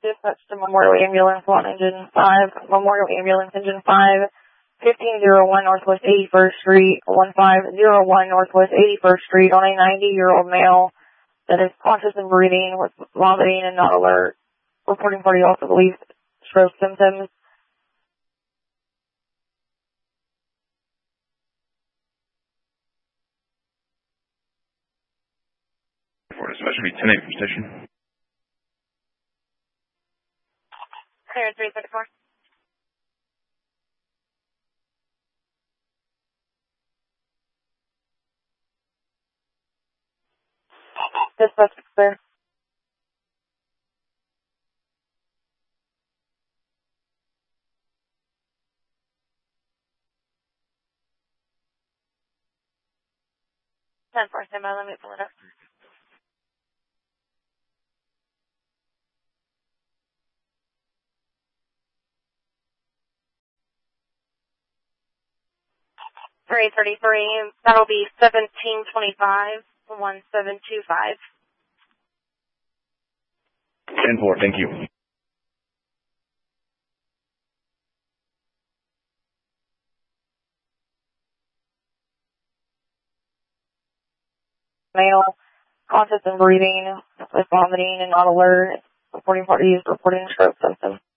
Dispatch to Memorial Ambulance 1 Engine 5, Memorial Ambulance Engine 5, 1501 Northwest 81st Street, 1501 Northwest 81st Street on a 90-year-old male that is conscious and breathing with vomiting and not alert. Reporting party also believes stroke symptoms. Dispatch should be 10-8 for station. Clear 334. Dispatch clear. Ten four, stand by, let me pull it up. Three 33, that'll be 1725, 1725. 10-4, thank you. Male, conscious and breathing with vomiting and not alert. Reporting party is reporting stroke symptoms.